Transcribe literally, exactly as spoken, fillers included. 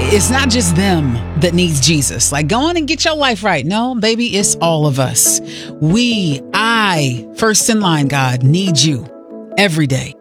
it's not just them that needs Jesus. Like, go on and get your life right. No, baby, it's all of us. We, I, first in line, God, need you every day.